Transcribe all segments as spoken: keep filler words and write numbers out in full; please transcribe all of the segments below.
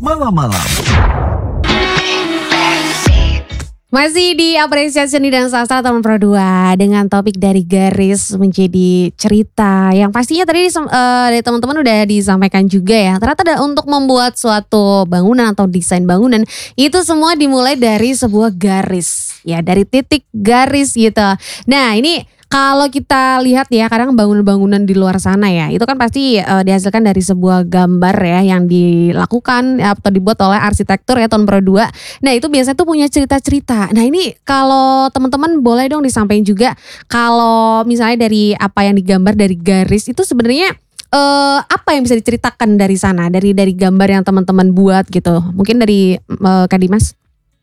malam-malam. Masih di Apresiasi Seni dan Sastra tahun Pro dua dengan topik dari garis menjadi cerita yang pastinya tadi uh, dari teman-teman udah disampaikan juga ya. Ternyata ada untuk membuat suatu bangunan atau desain bangunan itu semua dimulai dari sebuah garis ya, dari titik garis gitu. Nah ini kalau kita lihat ya kadang bangunan-bangunan di luar sana ya itu kan pasti uh, dihasilkan dari sebuah gambar ya yang dilakukan ya, atau dibuat oleh arsitektur ya tahun Pro dua. Nah itu biasanya tuh punya cerita-cerita. Nah ini kalau teman-teman boleh dong disampaikan juga kalau misalnya dari apa yang digambar dari garis itu sebenarnya uh, apa yang bisa diceritakan dari sana, dari dari gambar yang teman-teman buat gitu. Mungkin dari uh, Kak Dimas.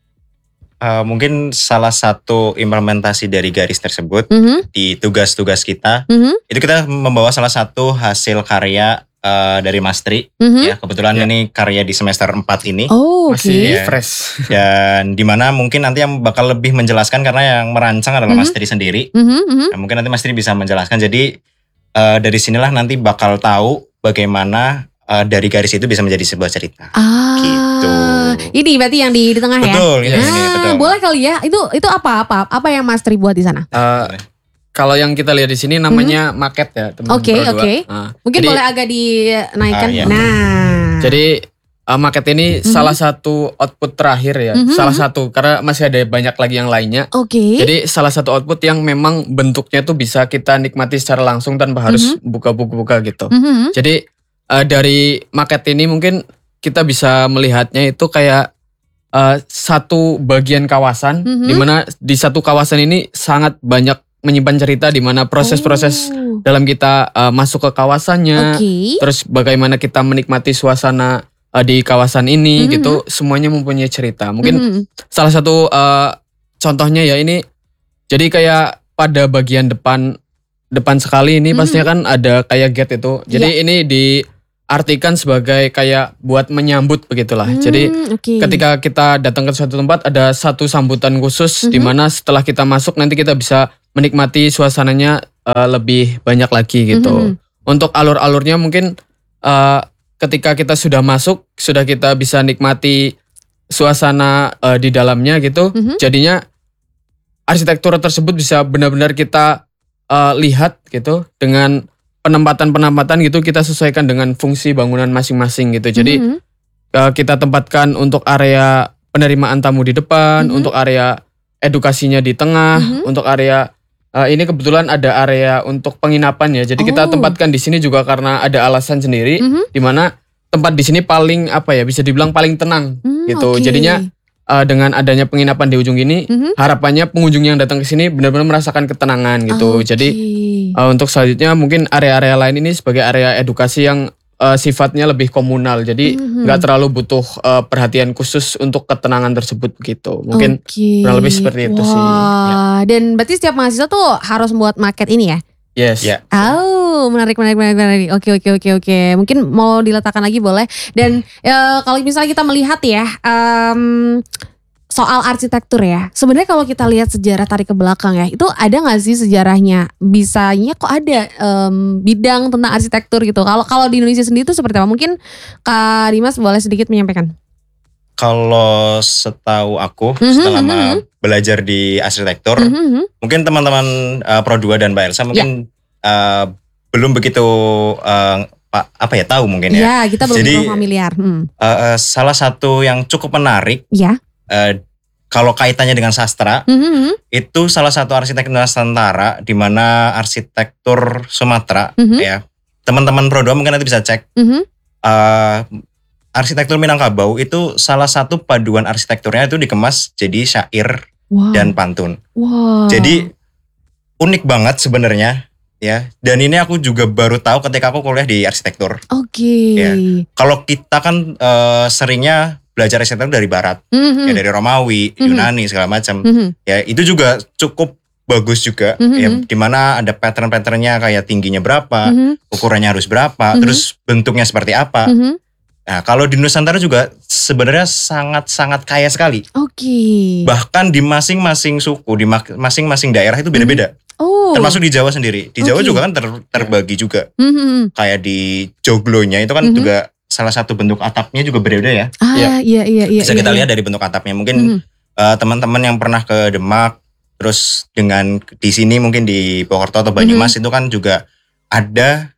Uh, mungkin salah satu implementasi dari garis tersebut Mm-hmm. di tugas-tugas kita Mm-hmm. itu kita membawa salah satu hasil karya uh, dari Mas Tri. Mm-hmm. Ya kebetulan Ya. ini karya di semester empat ini. Oh oke. Masih Iya. fresh. Dan dimana mungkin nanti yang bakal lebih menjelaskan karena yang merancang adalah Mas Tri sendiri. Mm-hmm. Mm-hmm. Nah, mungkin nanti Mas Tri bisa menjelaskan. Jadi uh, dari sinilah nanti bakal tahu bagaimana uh, dari garis itu bisa menjadi sebuah cerita. Ah, Gitu. Ini berarti yang di, di tengah ya? Betul, ini, Ah, ini betul. boleh kali ya. Itu itu apa apa apa yang Mas Tri buat di sana? Uh, kalau yang kita lihat di sini namanya maket ya teman-teman. Oke, Pro dua. oke. Nah, Mungkin jadi, boleh agak dinaikkan. Ah, iya. Nah. Jadi uh, maket ini salah satu output terakhir ya. Mhm. Salah satu karena masih ada banyak lagi yang lainnya. Oke. Jadi salah satu output yang memang bentuknya tuh bisa kita nikmati secara langsung tanpa harus buka buku-buka gitu. Mhm. Jadi uh, dari maket ini mungkin kita bisa melihatnya itu kayak uh, satu bagian kawasan, Mhm. di mana di satu kawasan ini sangat banyak menyimpan cerita, di mana proses-proses Oh. dalam kita uh, masuk ke kawasannya, Oke. terus bagaimana kita menikmati suasana uh, di kawasan ini Mhm. gitu, semuanya mempunyai cerita. Mungkin Mhm. salah satu uh, contohnya ya ini, jadi kayak pada bagian depan depan sekali ini Mhm. pastinya kan ada kayak gate itu. Jadi ini diartikan sebagai kayak buat menyambut begitulah. Hmm, Jadi oke. ketika kita datang ke suatu tempat ada satu sambutan khusus Mhm. di mana setelah kita masuk nanti kita bisa menikmati suasananya uh, lebih banyak lagi gitu. Mhm. Untuk alur-alurnya mungkin uh, ketika kita sudah masuk sudah kita bisa nikmati suasana uh, di dalamnya gitu. Mhm. Jadinya arsitektur tersebut bisa benar-benar kita uh, lihat gitu dengan penempatan-penempatan gitu kita sesuaikan dengan fungsi bangunan masing-masing gitu. Jadi Mhm. uh, kita tempatkan untuk area penerimaan tamu di depan, Mhm. untuk area edukasinya di tengah, Mhm. untuk area uh, ini kebetulan ada area untuk penginapan ya. Jadi kita Oh. tempatkan di sini juga karena ada alasan sendiri, Mhm. di mana tempat di sini paling apa ya bisa dibilang paling tenang Hmm, gitu. oke. Jadinya uh, dengan adanya penginapan di ujung ini, Mhm. harapannya pengunjung yang datang ke sini benar-benar merasakan ketenangan gitu. Oke. Jadi uh, untuk selanjutnya mungkin area-area lain ini sebagai area edukasi yang uh, sifatnya lebih komunal. Jadi Mhm. nggak terlalu butuh uh, perhatian khusus untuk ketenangan tersebut gitu. Mungkin Oke. kurang lebih seperti itu Wah, sih. Ya. dan berarti setiap mahasiswa tuh harus membuat maket ini ya? Yes. Ya. Oh, menarik, menarik, menarik, menarik. Oke, oke, oke, oke. Mungkin mau diletakkan lagi boleh. Dan ya, kalau misalnya kita melihat ya, em, soal arsitektur ya. Sebenarnya kalau kita lihat sejarah tarik ke belakang ya, itu ada nggak sih sejarahnya? Bisanya kok ada em, bidang tentang arsitektur gitu. Kalau kalau di Indonesia sendiri itu seperti apa? Mungkin Kak Dimas boleh sedikit menyampaikan. Kalau setahu aku Mhm, setelah mhm, ma- belajar di arsitektur, Mhm, mhm. mungkin teman-teman uh, Pro dua dan Mbak Elsa mungkin uh, belum begitu uh, pa- apa ya tahu mungkin ya. Ya, kita belum Jadi, terlalu familiar. Hmm. Uh, uh, salah satu yang cukup menarik Ya. uh, kalau kaitannya dengan sastra Mhm, mhm. itu salah satu arsitek Nusantara di mana arsitektur Sumatera Mhm. ya. Teman-teman Pro dua mungkin nanti bisa cek Mhm. uh, arsitektur Minangkabau itu salah satu paduan arsitekturnya itu dikemas jadi syair Wow. dan pantun. Wow. Jadi unik banget sebenarnya ya. Dan ini aku juga baru tahu ketika aku kuliah di arsitektur. Oke. Ya. Kalau kita kan eh, seringnya belajar arsitektur dari barat, Mhm. ya dari Romawi, Mhm. Yunani segala macam. Mhm. Ya itu juga cukup bagus juga. Mhm. Ya, dimana ada pattern-patternnya kayak tingginya berapa, Mhm. ukurannya harus berapa, Mhm. terus bentuknya seperti apa. Mhm. Nah kalau di Nusantara juga sebenarnya sangat-sangat kaya sekali. Oke. Bahkan di masing-masing suku, di ma- masing-masing daerah itu beda-beda. Oh. Termasuk di Jawa sendiri. Di Jawa Oke. juga kan ter- terbagi juga. Mhm. Kayak di Joglonya itu kan Mhm. juga salah satu bentuk atapnya juga berbeda ya. Ah Iya. iya iya iya. Bisa iya, kita iya. lihat dari bentuk atapnya. Mungkin Mhm. eh, teman-teman yang pernah ke Demak, terus dengan di sini mungkin di Purwokerto atau Banyumas itu kan juga ada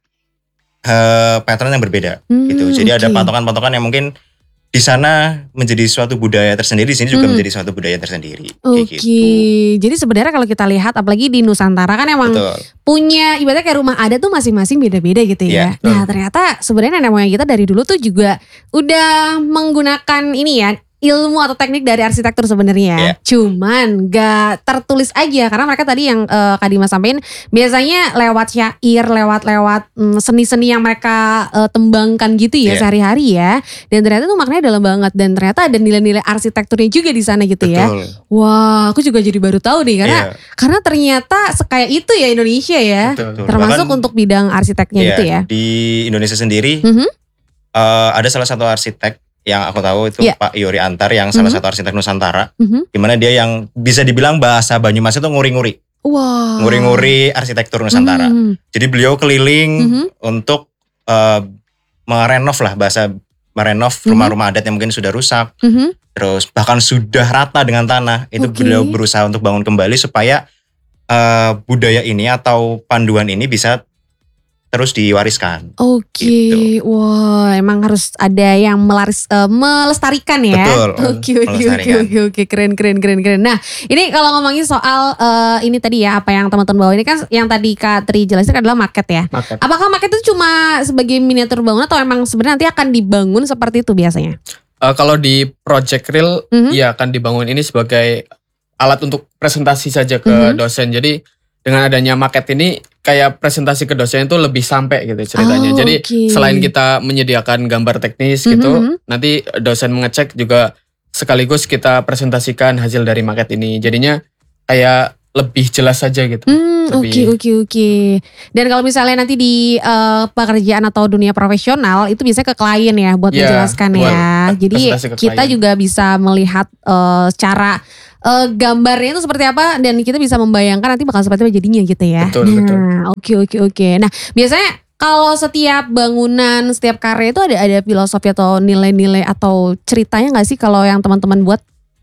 eh, pattern yang berbeda Hmm, gitu. Jadi ada oke. patokan-patokan yang mungkin di sana menjadi suatu budaya tersendiri, di sini juga Hmm. menjadi suatu budaya tersendiri. Oke, Kayak gitu. jadi sebenarnya kalau kita lihat apalagi di Nusantara kan emang Betul. punya ibaratnya kayak rumah adat tuh masing-masing beda-beda gitu ya. Iya, betul. Nah ternyata sebenarnya nenek moyang kita dari dulu tuh juga udah menggunakan ini ya ilmu atau teknik dari arsitektur sebenarnya. Iya. Cuman gak tertulis aja karena mereka tadi yang eh, Kak Dimas sampaikan biasanya lewat syair, lewat-lewat mm, seni-seni yang mereka eh, tembangkan gitu ya Iya. sehari-hari ya. Dan ternyata tuh maknanya dalam banget dan ternyata ada nilai-nilai arsitekturnya juga di sana gitu ya. Betul. Wah, aku juga jadi baru tahu nih karena Iya. karena ternyata sekaya itu ya Indonesia ya. Betul. Termasuk Bahkan, untuk bidang arsiteknya iya, gitu ya. Di Indonesia sendiri Mhm. eh, ada salah satu arsitek yang aku tahu itu Iya. Pak Yori Antar yang salah Mhm. satu arsitek Nusantara, Mhm. di mana dia yang bisa dibilang bahasa Banyumas itu nguri-nguri, Wah. nguri-nguri arsitektur Nusantara. Mhm. Jadi beliau keliling Mhm. untuk eh, merenov lah bahasa merenov Mhm. rumah-rumah adat yang mungkin sudah rusak, Mhm. terus bahkan sudah rata dengan tanah. Itu Oke. beliau berusaha untuk bangun kembali supaya eh, budaya ini atau panduan ini bisa terus diwariskan. Oke, Gitu. wah emang harus ada yang melaris, eh, melestarikan ya. Betul, Oke oke oke melestarikan. oke oke keren keren keren keren. Nah ini kalau ngomongin soal eh, ini tadi ya apa yang teman-teman bawa ini kan yang tadi Kak Tri jelasin adalah maket ya. Market. Apakah maket itu cuma sebagai miniatur bangunan atau emang sebenarnya nanti akan dibangun seperti itu biasanya? Eh, kalau di project real, Mhm. ya akan dibangun ini sebagai alat untuk presentasi saja ke Mhm. dosen. Jadi dengan adanya market ini kayak presentasi ke dosen itu lebih sampai gitu ceritanya. Oh, Jadi oke. selain kita menyediakan gambar teknis Mhm, gitu, mhm. nanti dosen mengecek juga sekaligus kita presentasikan hasil dari market ini. Jadinya kayak lebih jelas saja gitu. Hmm, oke Lebih- oke oke. Dan kalau misalnya nanti di eh, pekerjaan atau dunia profesional itu biasanya ke klien ya buat Iya, menjelaskan buat ya. Jadi presentasi ke kita klien. juga bisa melihat eh, cara eh, gambarnya itu seperti apa dan kita bisa membayangkan nanti bakal seperti apa jadinya gitu ya. Betul, nah, betul. oke oke oke. Nah, biasanya kalau setiap bangunan, setiap karya itu ada ada filosofi atau nilai-nilai atau ceritanya nggak sih kalau yang teman-teman buat?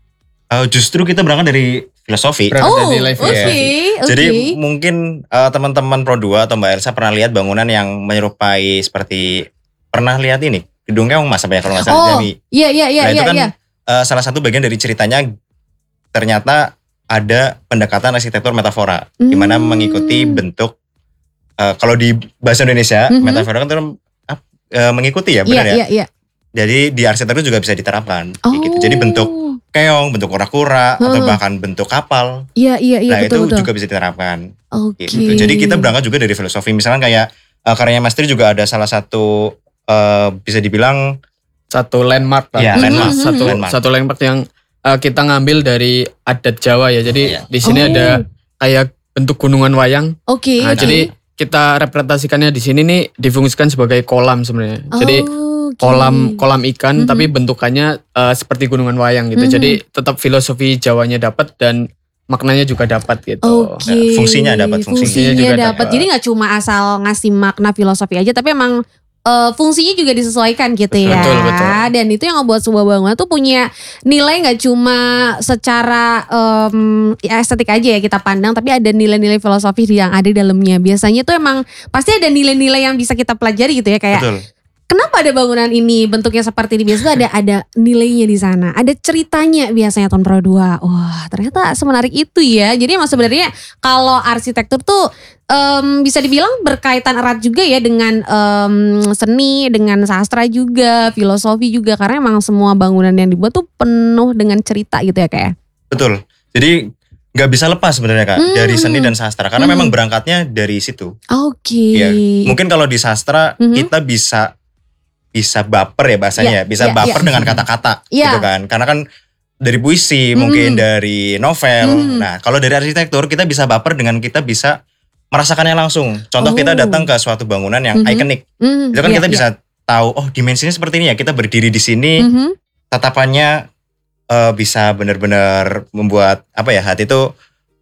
Eh, justru kita berangkat dari filosofi. Berangkat Oh, dari nilai oke filosofi. oke. Jadi mungkin eh, teman-teman Pro dua atau Mbak Elsa pernah lihat bangunan yang menyerupai seperti pernah lihat ini gedung Keong Mas apa ya kalau nggak salah Oh, Jami. iya iya iya Nah iya itu kan iya. eh, salah satu bagian dari ceritanya ternyata ada pendekatan arsitektur metafora di mana Hmm. mengikuti bentuk eh, kalau di bahasa Indonesia Mhm. metafora kan term, ap- eh, mengikuti ya Iya benar ya. iya iya. Jadi di arsitektur juga bisa diterapkan kayak Oh. gitu. Jadi bentuk keong, bentuk kura-kura atau Heeh. bahkan bentuk kapal. Iya iya iya nah betul itu betul. juga bisa diterapkan. Oke. Gitu. Jadi kita berangkat juga dari filosofi. Misalnya kayak uh, karyanya Mas Tri juga ada salah satu uh, bisa dibilang Satu landmark lah. Iya, landmark. Satu Landmark. satu landmark yang uh, kita ngambil dari adat Jawa ya. Jadi Iya. di sini Oh. ada kayak bentuk gunungan wayang. Oke. Nah, oke. jadi kita representasikannya di sini nih difungsikan sebagai kolam sebenarnya. Jadi Oke. kolam kolam ikan Mhm. tapi bentukannya uh, seperti gunungan wayang gitu. Mhm. Jadi tetap filosofi Jawanya dapat dan maknanya juga dapat gitu. Oke. Ya, fungsinya dapat, fungsinya Fungsinya juga dapat. dapat. Jadi nggak cuma asal ngasih makna filosofi aja, tapi emang eh, fungsinya juga disesuaikan gitu ya. Betul, betul. Dan itu yang ngebuat sebuah bangunan tuh punya nilai nggak cuma secara em, ya estetik aja ya kita pandang, tapi ada nilai-nilai filosofi yang ada di dalamnya. Biasanya tuh emang pasti ada nilai-nilai yang bisa kita pelajari gitu ya, kayak betul. kenapa ada bangunan ini bentuknya seperti ini? Biasanya ada ada nilainya di sana, ada ceritanya biasanya tahun Pro dua. Wah, ternyata semenarik itu ya. Jadi emang sebenarnya kalau arsitektur tuh em, bisa dibilang berkaitan erat juga ya dengan em, seni, dengan sastra juga, filosofi juga, karena emang semua bangunan yang dibuat tuh penuh dengan cerita gitu ya kayak. Betul. Jadi nggak bisa lepas sebenarnya Kak Hmm. dari seni dan sastra karena Hmm. memang berangkatnya dari situ. Oke. Iya. Mungkin kalau di sastra Mhm. kita bisa bisa baper ya bahasanya, Iya, bisa iya, baper iya. dengan kata-kata Iya. gitu kan. Karena kan dari puisi, Mhm. mungkin dari novel. Mhm. Nah, kalau dari arsitektur kita bisa baper dengan kita bisa merasakannya langsung. Contoh Oh. kita datang ke suatu bangunan yang Mhm. ikonik. Hmm, Itu kan iya, kita iya. bisa tahu oh dimensinya seperti ini ya. Kita berdiri di sini, Mhm. tatapannya eh, bisa benar-benar membuat apa ya hati itu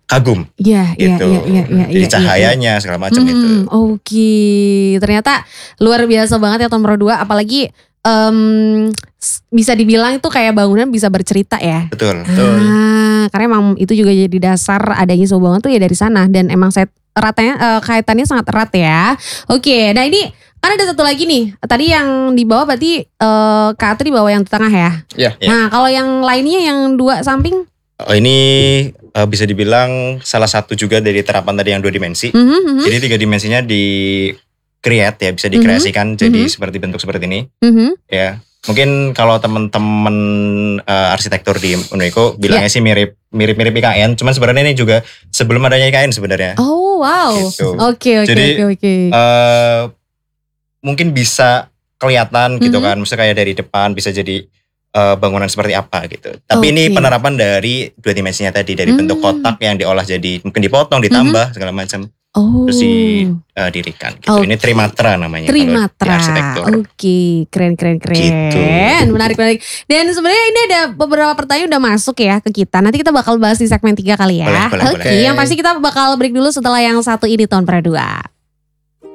kagum Iya, iya, gitu. iya, iya, iya, Jadi iya, cahayanya iya. segala macam Hmm, itu. Oke, ternyata luar biasa banget ya Tahun Pro dua, apalagi em, s- bisa dibilang itu kayak bangunan bisa bercerita ya. Betul. Ah, karena emang itu juga jadi dasar adanya sebuah bangunan tuh ya dari sana, dan emang saya eratnya eh, kaitannya sangat erat ya. Oke, nah ini kan ada satu lagi nih. Tadi yang di bawah berarti eh Kak Atu di bawah yang di tengah ya. Ya. Ya. Nah, kalau yang lainnya yang dua samping? Oh, ini uh, bisa dibilang salah satu juga dari terapan tadi yang dua dimensi. Mhm, mhm, Jadi tiga dimensinya di create ya, bisa dikreasikan jadi Mhm. seperti bentuk seperti ini mhm. ya. Mungkin kalau teman-teman uh, arsitektur di Uneco bilangnya sih mirip mirip-mirip I K N, cuman sebenarnya ini juga sebelum adanya I K N sebenarnya. Oh wow. Gitu. Oke oke Jadi, oke oke. Uh, mungkin bisa kelihatan gitu Mhm. kan, maksudnya kayak dari depan bisa jadi uh, bangunan seperti apa gitu. Tapi ini Oke. penerapan dari dua dimensinya tadi, dari bentuk Hmm. kotak yang diolah jadi mungkin dipotong, ditambah segala macam, Oh. terus didirikan gitu. Ini Oke. Trimatra namanya kalau di Trimatra. arsitektur. Oke, keren keren keren. Gitu. Menarik menarik. Dan sebenarnya ini ada beberapa pertanyaan udah masuk ya ke kita. Nanti kita bakal bahas di segmen tiga kali ya. Boleh, boleh, Oke, boleh. yang pasti kita bakal break dulu setelah yang satu ini Tahun Pro dua.